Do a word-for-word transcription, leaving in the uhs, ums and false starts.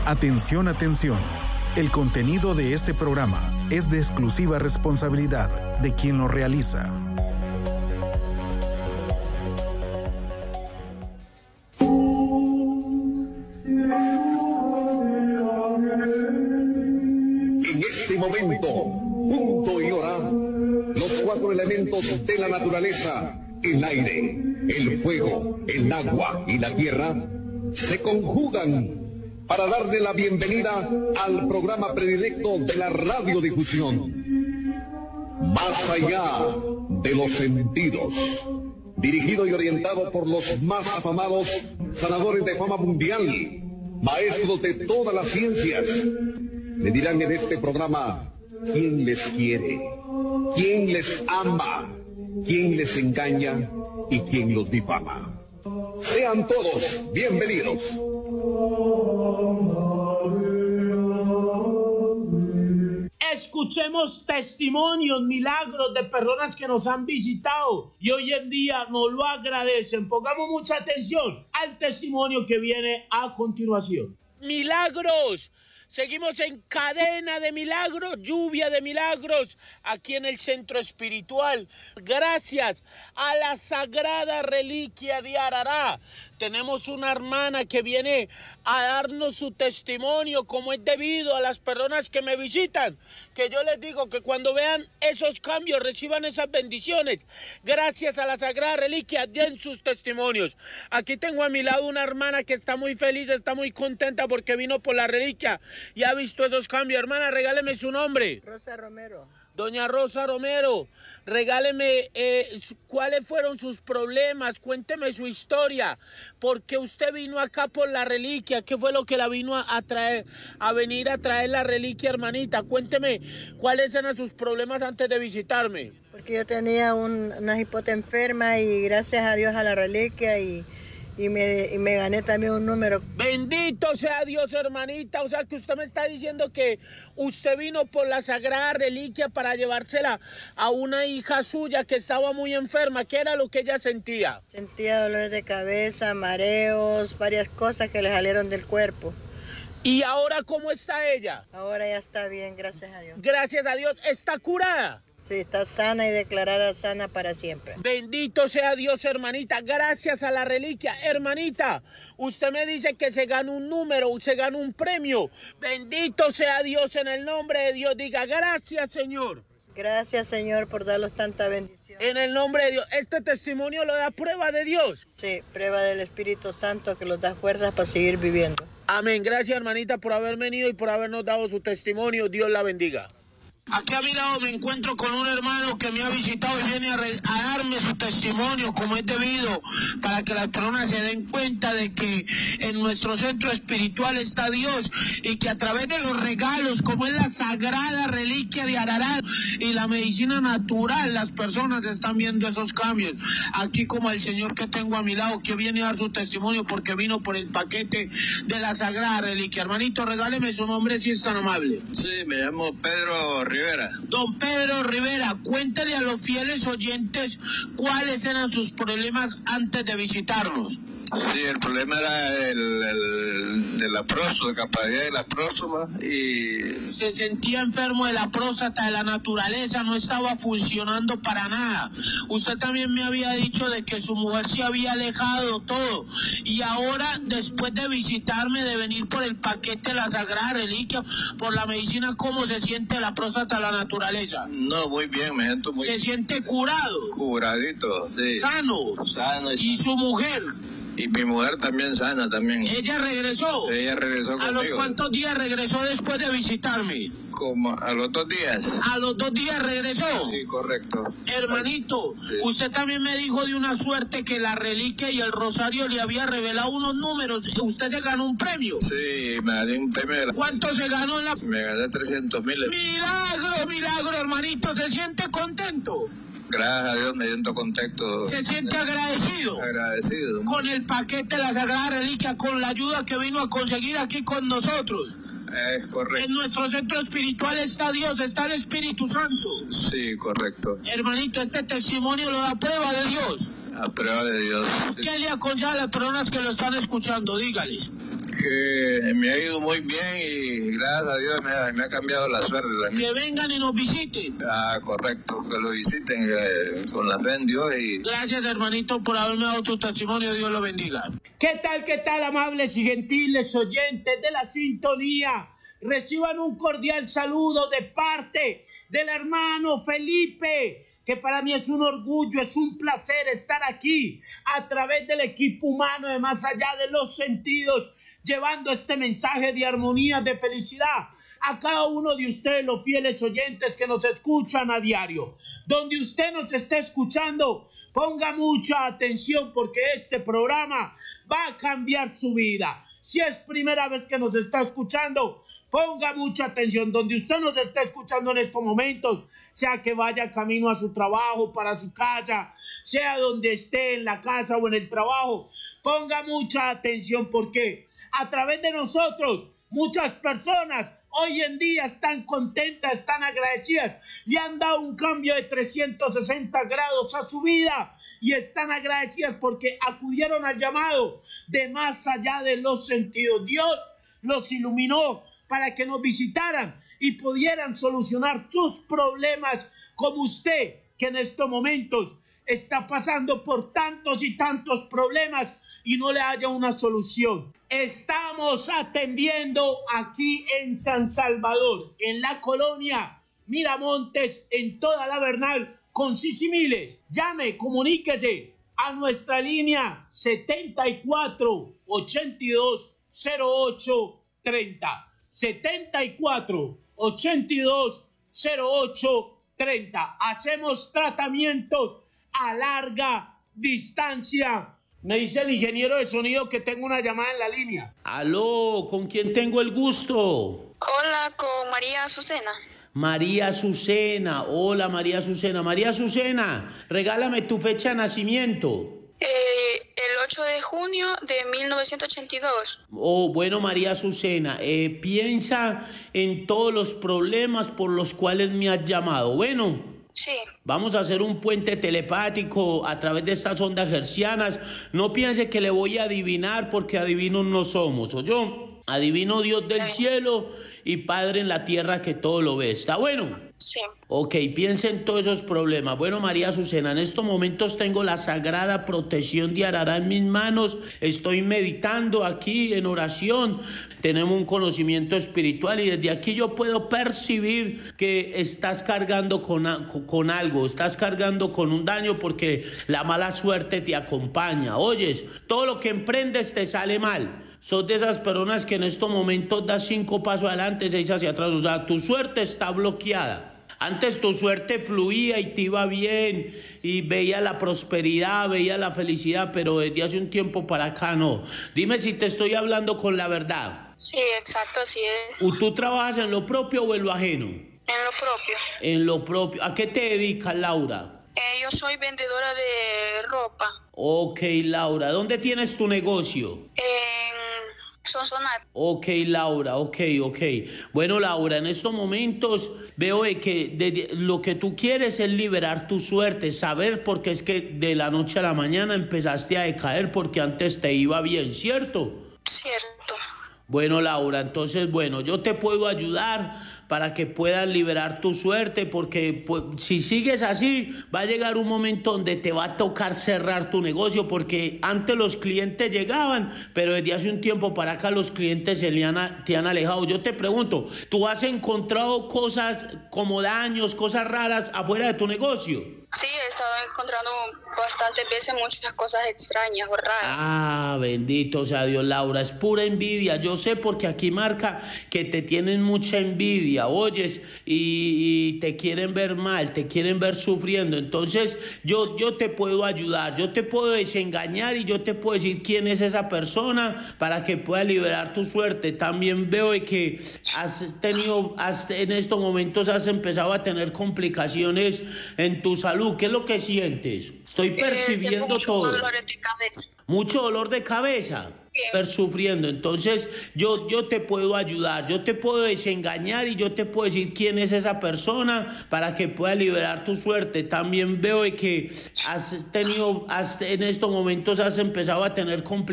Atención, atención. El contenido de este programa es de exclusiva responsabilidad de quien lo realiza. En este momento, punto y hora, los cuatro elementos de la naturaleza, el aire, el fuego, el agua y la tierra, se conjugan para darle la bienvenida al programa predilecto de la radiodifusión. Más allá de los sentidos, dirigido y orientado por los más afamados sanadores de fama mundial, maestros de todas las ciencias, le dirán en este programa quién les quiere, quién les ama, quién les engaña y quién los difama. Sean todos bienvenidos. Escuchemos testimonios, milagros de personas que nos han visitado y hoy en día nos lo agradecen. Pongamos mucha atención al testimonio que viene a continuación. Milagros. Seguimos en cadena de milagros, lluvia de milagros, aquí en el Centro Espiritual. Gracias a la Sagrada Reliquia de Arará. Tenemos una hermana que viene a darnos su testimonio como es debido a las personas que me visitan. Que yo les digo que cuando vean esos cambios, reciban esas bendiciones. Gracias a la Sagrada Reliquia, den sus testimonios. Aquí tengo a mi lado una hermana que está muy feliz, está muy contenta porque vino por la reliquia y ha visto esos cambios. Hermana, regáleme su nombre. Rosa Romero. Doña Rosa Romero, regáleme eh, cuáles fueron sus problemas, cuénteme su historia, por qué usted vino acá por la reliquia, qué fue lo que la vino a, a traer, a venir a traer la reliquia, hermanita, cuénteme cuáles eran sus problemas antes de visitarme. Porque yo tenía un, una hipota enferma y gracias a Dios a la reliquia y... Y me, y me gané también un número. Bendito sea Dios, hermanita. O sea que usted me está diciendo que usted vino por la Sagrada Reliquia para llevársela a una hija suya que estaba muy enferma. ¿Qué era lo que ella sentía? Sentía dolores de cabeza, mareos, varias cosas que le salieron del cuerpo. ¿Y ahora cómo está ella? Ahora ya está bien, gracias a Dios. Gracias a Dios. ¿Está curada? Sí, está sana y declarada sana para siempre. Bendito sea Dios, hermanita. Gracias a la reliquia. Hermanita, usted me dice que se gana un número, se gana un premio. Bendito sea Dios en el nombre de Dios. Diga, gracias, Señor. Gracias, Señor, por darnos tanta bendición. En el nombre de Dios. ¿Este testimonio lo da prueba de Dios? Sí, prueba del Espíritu Santo que nos da fuerzas para seguir viviendo. Amén. Gracias, hermanita, por haber venido y por habernos dado su testimonio. Dios la bendiga. Aquí a mi lado me encuentro con un hermano que me ha visitado y viene a, re, a darme su testimonio como es debido para que las personas se den cuenta de que en nuestro centro espiritual está Dios y que a través de los regalos como es la Sagrada Reliquia de Arará y la medicina natural las personas están viendo esos cambios. Aquí como el señor que tengo a mi lado que viene a dar su testimonio porque vino por el paquete de la Sagrada Reliquia. Hermanito, regáleme su nombre si es tan amable. Sí, me llamo Pedro Rivera. Don Pedro Rivera, cuéntale a los fieles oyentes cuáles eran sus problemas antes de visitarnos. Sí, el problema era el, el de la próstata, capacidad de la próstata y... Se sentía enfermo de la próstata, de la naturaleza, no estaba funcionando para nada. Usted también me había dicho de que su mujer se había alejado todo. Y ahora, después de visitarme, de venir por el paquete de la Sagrada Reliquia, por la medicina, ¿cómo se siente la próstata de la naturaleza? No, muy bien, me siento muy... ¿Se siente curado? Curadito, sí. ¿Sano? Sano. ¿Y su mujer? Y mi mujer también sana, también. ¿Ella regresó? Ella regresó conmigo. ¿A los cuántos días regresó después de visitarme? Como a los dos días. ¿A los dos días regresó? Sí, correcto. Hermanito, sí. Usted también me dijo de una suerte que la reliquia y el rosario le había revelado unos números. ¿Usted se ganó un premio? Sí, me gané un premio. ¿Cuánto se ganó en la...? Me gané trescientos mil. Milagro, milagro, hermanito. ¿Se siente contento? Gracias a Dios me siento contento. ¿Se siente agradecido? Agradecido. Con el paquete de la Sagrada Reliquia, con la ayuda que vino a conseguir aquí con nosotros. Es correcto. En nuestro centro espiritual está Dios, está el Espíritu Santo. Sí, correcto. Hermanito, este testimonio lo da prueba de Dios. A prueba de Dios. ¿Qué le aconseja a las personas que lo están escuchando? Dígales. que me ha ido muy bien y gracias a Dios me ha, me ha cambiado la suerte también. Que vengan y nos visiten. Ah, correcto, que lo visiten eh, con la fe en Dios y... Gracias, hermanito, por haberme dado tu testimonio. Dios lo bendiga. ¿Qué tal, qué tal, amables y gentiles oyentes de la sintonía? Reciban un cordial saludo de parte del hermano Felipe, que para mí es un orgullo, es un placer estar aquí a través del equipo humano de Más Allá de los Sentidos, llevando este mensaje de armonía, de felicidad a cada uno de ustedes, los fieles oyentes que nos escuchan a diario. Donde usted nos esté escuchando, ponga mucha atención porque este programa va a cambiar su vida. Si es primera vez que nos está escuchando, ponga mucha atención. Donde usted nos esté escuchando en estos momentos, sea que vaya camino a su trabajo, para su casa, sea donde esté, en la casa o en el trabajo, ponga mucha atención porque a través de nosotros muchas personas hoy en día están contentas, están agradecidas, le han dado un cambio de trescientos sesenta grados a su vida y están agradecidas porque acudieron al llamado de Más Allá de los Sentidos. Dios los iluminó para que nos visitaran y pudieran solucionar sus problemas, como usted que en estos momentos está pasando por tantos y tantos problemas y no le haya una solución. Estamos atendiendo aquí en San Salvador, en la colonia Miramontes, en toda la Bernal, con Sisimiles. Llame, comuníquese a nuestra línea setenta y cuatro, ochenta y dos, cero ocho, treinta. setenta y cuatro, ochenta y dos, cero ocho, treinta. Hacemos tratamientos a larga distancia. Me dice el ingeniero de sonido que tengo una llamada en la línea. Aló, ¿con quién tengo el gusto? Hola, con María Azucena. María Azucena, hola María Azucena. María Azucena, regálame tu fecha de nacimiento. Eh, el ocho de junio de mil novecientos ochenta y dos. Oh, bueno, María Azucena, eh, piensa en todos los problemas por los cuales me has llamado. Bueno, sí. Vamos a hacer un puente telepático a través de estas ondas hercianas. No piense que le voy a adivinar porque adivinos no somos, ¿o yo? Adivino Dios del cielo y Padre en la tierra que todo lo ve. ¿Está bueno? Sí. Ok, piensa en todos esos problemas. Bueno, María Azucena, en estos momentos tengo la sagrada protección de Arará en mis manos. Estoy meditando aquí en oración. Tenemos un conocimiento espiritual y desde aquí yo puedo percibir que estás cargando con, con algo, estás cargando con un daño porque la mala suerte te acompaña. Oyes, todo lo que emprendes te sale mal. Sos de esas personas que en estos momentos das cinco pasos adelante, seis hacia atrás. O sea, tu suerte está bloqueada. Antes tu suerte fluía y te iba bien y veía la prosperidad, veía la felicidad, pero desde hace un tiempo para acá no. Dime si te estoy hablando con la verdad. Sí, exacto, así es. ¿Tú trabajas en lo propio o en lo ajeno? En lo propio. En lo propio. ¿A qué te dedicas, Laura? Eh, yo soy vendedora de ropa. Ok, Laura. ¿Dónde tienes tu negocio? En Sonsonate. Ok, Laura, ok, ok. Bueno, Laura, en estos momentos veo que de, de, lo que tú quieres es liberar tu suerte, saber por qué es que de la noche a la mañana empezaste a decaer porque antes te iba bien, ¿cierto? Cierto. Bueno, Laura, entonces, bueno, yo te puedo ayudar para que puedas liberar tu suerte, porque pues, si sigues así, va a llegar un momento donde te va a tocar cerrar tu negocio, porque antes los clientes llegaban, pero desde hace un tiempo para acá los clientes se le han, te han alejado. Yo te pregunto, ¿tú has encontrado cosas como daños, cosas raras afuera de tu negocio? Sí, he estado encontrando bastantes veces muchas cosas extrañas o raras. Ah, bendito sea Dios, Laura, es pura envidia. Yo sé porque aquí marca que te tienen mucha envidia, oyes, y, y te quieren ver mal, te quieren ver sufriendo. Entonces yo, yo te puedo ayudar, yo te puedo desengañar y yo te puedo decir quién es esa persona para que pueda liberar tu suerte. También veo que has tenido, has, en estos momentos has empezado a tener complicaciones en tu salud. ¿Qué es lo que sientes? Estoy percibiendo eh, mucho todo. Dolor de cabeza. Mucho dolor de cabeza. Sí. Estás sufriendo. Entonces yo, yo te puedo ayudar, yo te puedo desengañar y yo te puedo decir quién es esa persona para que pueda liberar tu suerte. También veo que has tenido, has, en estos momentos has empezado a tener complicaciones